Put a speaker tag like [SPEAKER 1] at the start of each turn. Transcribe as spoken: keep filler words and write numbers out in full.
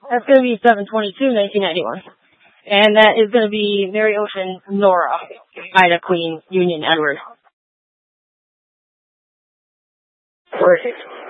[SPEAKER 1] That's going to be seven twenty-two nineteen ninety-one. And that is going to be Mary Ocean Nora, Ida Queen Union Edward. Perfect.